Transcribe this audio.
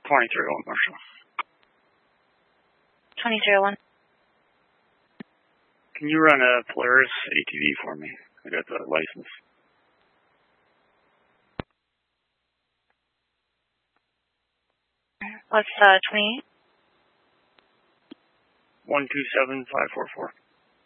2301 Marshall. 2301. Can you run a Polaris ATV for me? I got the license. What's 28? 127544.